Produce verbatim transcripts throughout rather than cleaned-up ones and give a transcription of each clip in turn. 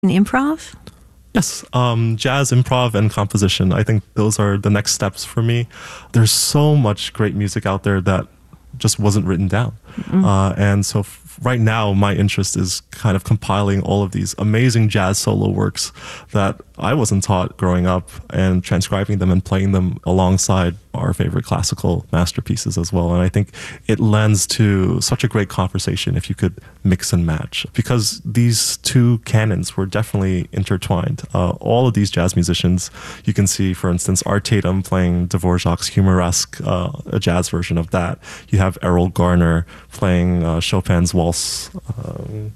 Improv? Yes, um, jazz, improv, and composition. I think those are the next steps for me. There's so much great music out there that just wasn't written down. Mm-hmm. Uh, and so f- right now, my interest is kind of compiling all of these amazing jazz solo works that I wasn't taught growing up and transcribing them and playing them alongside our favorite classical masterpieces as well. And I think it lends to such a great conversation if you could mix and match, because these two canons were definitely intertwined. Uh, all of these jazz musicians, you can see, for instance, Art Tatum playing Dvorak's Humoresque, uh, a jazz version of that. You have Errol Garner playing uh, Chopin's Waltz um,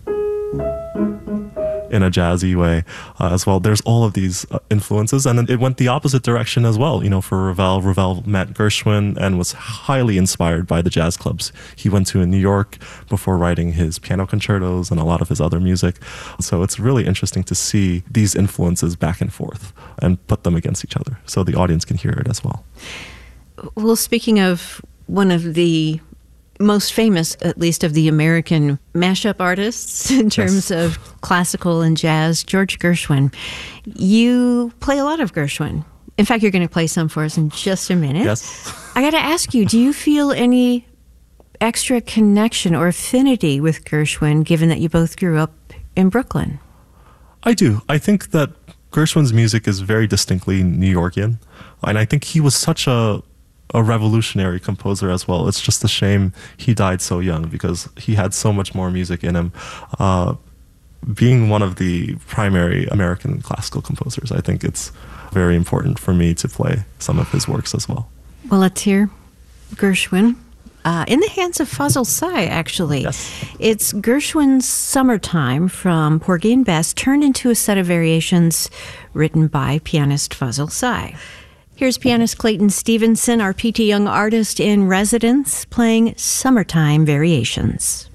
in a jazzy way uh, as well. There's all of these uh, influences, and it went the opposite direction as well. You know, for Ravel, Ravel met Gershwin and was highly inspired by the jazz clubs he went to in New York before writing his piano concertos and a lot of his other music. So it's really interesting to see these influences back and forth and put them against each other so the audience can hear it as well. Well, speaking of one of the most famous, at least of the American mashup artists in terms yes. of classical and jazz, George Gershwin. You play a lot of Gershwin. In fact, you're going to play some for us in just a minute. Yes. I got to ask you, do you feel any extra connection or affinity with Gershwin, given that you both grew up in Brooklyn? I do. I think that Gershwin's music is very distinctly New Yorkian. And I think he was such a a revolutionary composer as well. It's just a shame he died so young, because he had so much more music in him. Uh, being one of the primary American classical composers, I think it's very important for me to play some of his works as well. Well, let's hear Gershwin. Uh, in the hands of Fazl Say, actually. Yes. It's Gershwin's Summertime from Porgy and Bess turned into a set of variations written by pianist Fazl Say. Here's pianist Clayton Stevenson, our P T Young artist in residence, playing Summertime Variations.